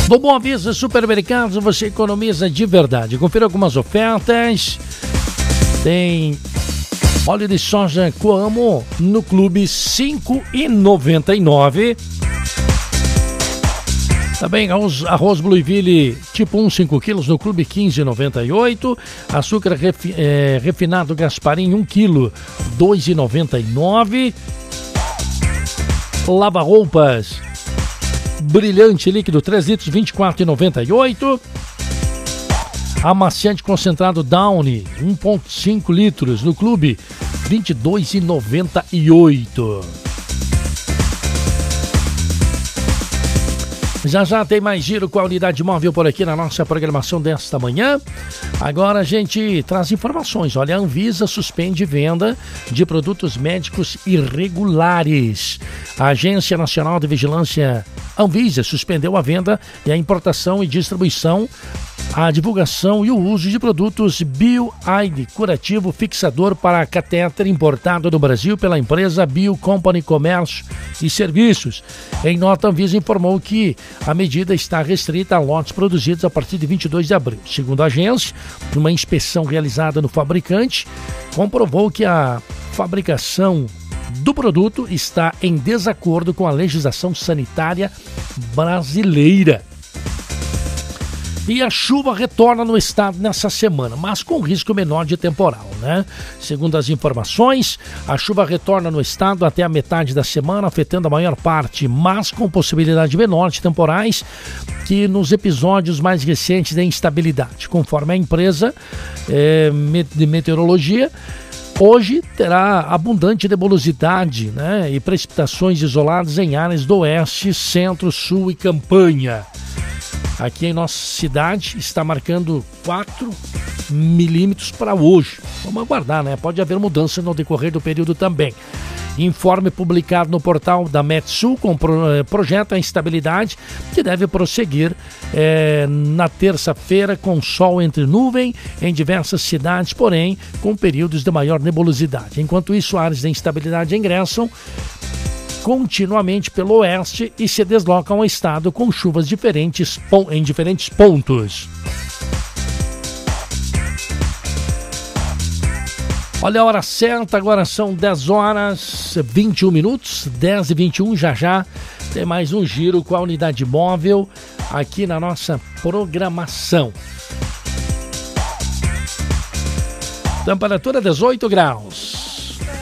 No Boa Vista Supermercados você economiza de verdade. Confira algumas ofertas. Tem óleo de soja Coamo no Clube R$ 5,99. Também arroz Blueville tipo 1, 5 quilos no Clube R$ 15,98. Açúcar refinado Gasparim 1 quilo, R$ 2,99. Lava-roupas Brilhante líquido 3 litros, R$ 24,98. Amaciante concentrado Downy 1,5 litros no Clube R$ 22,98. Já tem mais giro com a unidade móvel por aqui na nossa programação desta manhã. Agora a gente traz informações. Olha, a Anvisa suspende venda de produtos médicos irregulares. A Agência Nacional de Vigilância Anvisa suspendeu a venda e a importação e distribuição, a divulgação e o uso de produtos BioAid curativo fixador para catéter importado no Brasil pela empresa Bio Company Comércio e Serviços. Em nota, a Anvisa informou que a medida está restrita a lotes produzidos a partir de 22 de abril. Segundo a agência, uma inspeção realizada no fabricante comprovou que a fabricação do produto está em desacordo com a legislação sanitária brasileira. E a chuva retorna no estado nessa semana, mas com risco menor de temporal, né? Segundo as informações, a chuva retorna no estado até a metade da semana, afetando a maior parte, mas com possibilidade menor de temporais que nos episódios mais recentes de instabilidade. Conforme a empresa de meteorologia, hoje terá abundante nebulosidade, né, e precipitações isoladas em áreas do oeste, centro, sul e campanha. Aqui em nossa cidade está marcando 4 milímetros para hoje. Vamos aguardar, né? Pode haver mudança no decorrer do período também. Informe publicado no portal da Metsul com projeta a instabilidade que deve prosseguir na terça-feira com sol entre nuvem em diversas cidades, porém com períodos de maior nebulosidade. Enquanto isso, áreas de instabilidade ingressam continuamente pelo oeste e se deslocam ao estado com chuvas diferentes em diferentes pontos. Olha a hora certa, agora são 10 horas 21 minutos, 10h21, já tem mais um giro com a unidade móvel aqui na nossa programação. Temperatura 18 graus.